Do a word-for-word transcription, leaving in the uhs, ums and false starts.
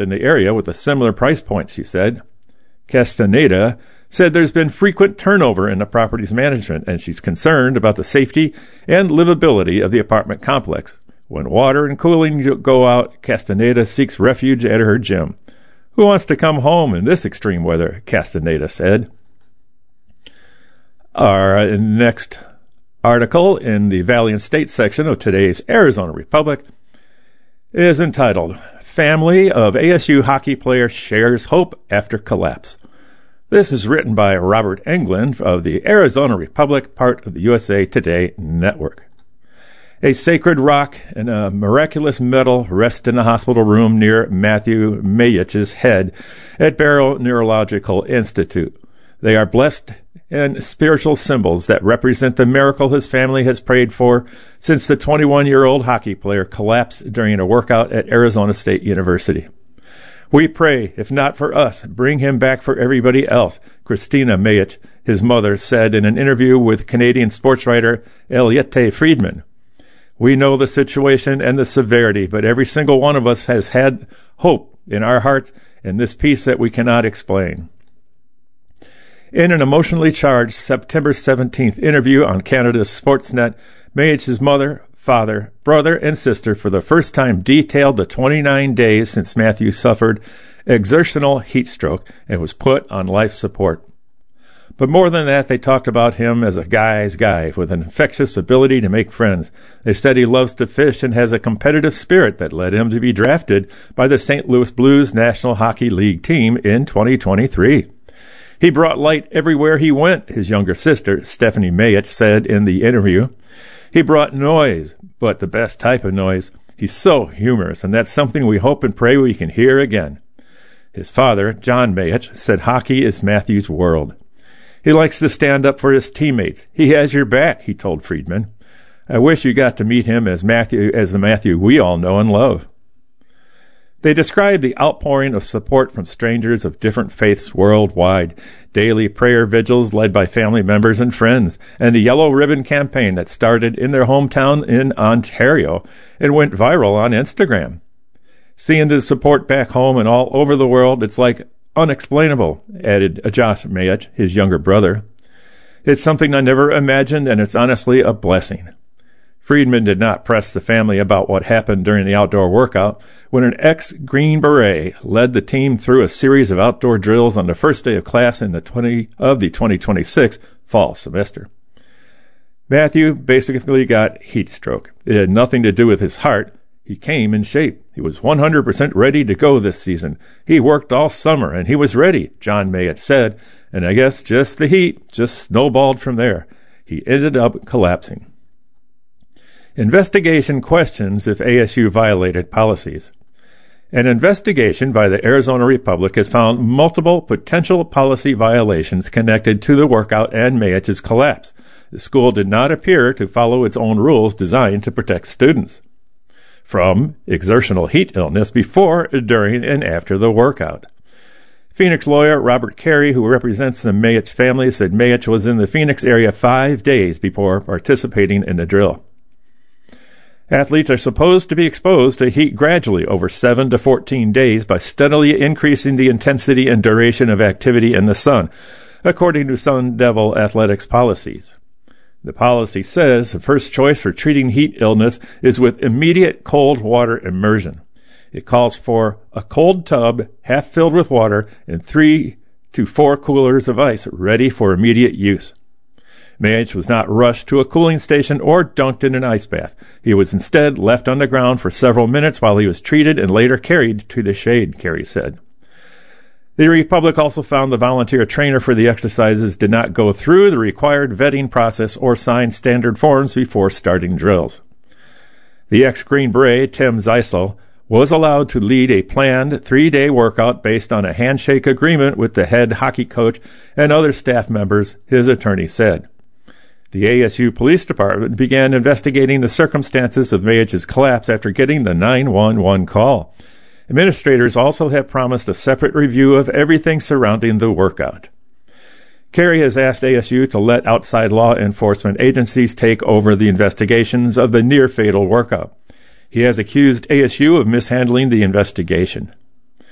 in the area with a similar price point, she said. Castaneda said there's been frequent turnover in the property's management, and she's concerned about the safety and livability of the apartment complex. When water and cooling go out, Castaneda seeks refuge at her gym. Who wants to come home in this extreme weather? Castaneda said. Our next article in the Valiant State section of today's Arizona Republic is entitled, Family of A S U Hockey Player Shares Hope After Collapse. This is written by Robert Englund of the Arizona Republic, part of the U S A Today Network. A sacred rock and a miraculous medal rest in the hospital room near Matthew Mayich's head at Barrow Neurological Institute. They are blessed and spiritual symbols that represent the miracle his family has prayed for since the twenty-one-year-old hockey player collapsed during a workout at Arizona State University. We pray, if not for us, bring him back for everybody else, Christina Mayich, his mother, said in an interview with Canadian sports writer Elyette Friedman. We know the situation and the severity, but every single one of us has had hope in our hearts and this peace that we cannot explain. In an emotionally charged September seventeenth interview on Canada's Sportsnet, Mayich's mother, father, brother, and sister for the first time detailed the twenty-nine days since Matthew suffered exertional heat stroke and was put on life support. But more than that, they talked about him as a guy's guy with an infectious ability to make friends. They said he loves to fish and has a competitive spirit that led him to be drafted by the Saint Louis Blues National Hockey League team in twenty twenty-three. He brought light everywhere he went, his younger sister, Stephanie Mayich, said in the interview. He brought noise, but the best type of noise. He's so humorous, and that's something we hope and pray we can hear again. His father, John Mayich, said hockey is Matthew's world. He likes to stand up for his teammates. He has your back, he told Friedman. I wish you got to meet him as Matthew, as the Matthew we all know and love. They described the outpouring of support from strangers of different faiths worldwide, daily prayer vigils led by family members and friends, and the Yellow Ribbon campaign that started in their hometown in Ontario and went viral on Instagram. Seeing the support back home and all over the world, it's like unexplainable, added Josh Mayich, his younger brother. It's something I never imagined, and it's honestly a blessing. Friedman did not press the family about what happened during the outdoor workout when an ex-Green Beret led the team through a series of outdoor drills on the first day of class in the twenty of the twenty twenty-six fall semester. Matthew basically got heat stroke. It had nothing to do with his heart. He came in shape. He was one hundred percent ready to go this season. He worked all summer, and he was ready, John Mayich said, and I guess just the heat just snowballed from there. He ended up collapsing. Investigation questions if A S U violated policies. An investigation by the Arizona Republic has found multiple potential policy violations connected to the workout and Mayich's collapse. The school did not appear to follow its own rules designed to protect students from exertional heat illness before, during, and after the workout. Phoenix lawyer Robert Carey, who represents the Mayich family, said Mayich was in the Phoenix area five days before participating in the drill. Athletes are supposed to be exposed to heat gradually over seven to fourteen days by steadily increasing the intensity and duration of activity in the sun, according to Sun Devil Athletics policies. The policy says the first choice for treating heat illness is with immediate cold water immersion. It calls for a cold tub half filled with water and three to four coolers of ice ready for immediate use. Mayich was not rushed to a cooling station or dunked in an ice bath. He was instead left on the ground for several minutes while he was treated and later carried to the shade, Carey said. The Republic also found the volunteer trainer for the exercises did not go through the required vetting process or sign standard forms before starting drills. The ex-Green Beret, Tim Zeisel, was allowed to lead a planned three-day workout based on a handshake agreement with the head hockey coach and other staff members, his attorney said. The A S U Police Department began investigating the circumstances of Mayich's collapse after getting the nine one one call. Administrators also have promised a separate review of everything surrounding the workout. Carey has asked A S U to let outside law enforcement agencies take over the investigations of the near-fatal workout. He has accused A S U of mishandling the investigation.